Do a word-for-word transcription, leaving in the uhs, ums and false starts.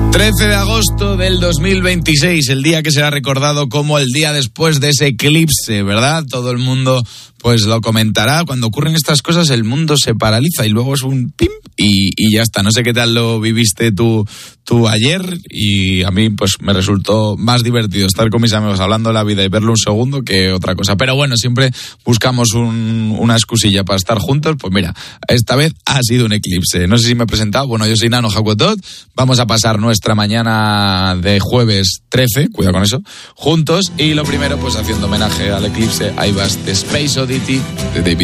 trece de agosto del dos mil veintiséis, el día que será recordado como el día después de ese eclipse, ¿verdad? Todo el mundo pues lo comentará. Cuando ocurren estas cosas el mundo se paraliza y luego es un pim y, y ya está. No sé qué tal lo viviste tú, tú ayer, y a mí pues me resultó más divertido estar con mis amigos hablando de la vida y verlo un segundo que otra cosa. Pero bueno, siempre buscamos un, una excusilla para estar juntos. Pues mira, esta vez ha sido un eclipse. No sé si me he presentado. Bueno, yo soy Nano Jacotot. Vamos a pasar nuestra mañana de jueves trece, cuidado con eso, juntos. Y lo primero, pues haciendo homenaje al eclipse, I Was the Space Oddity de David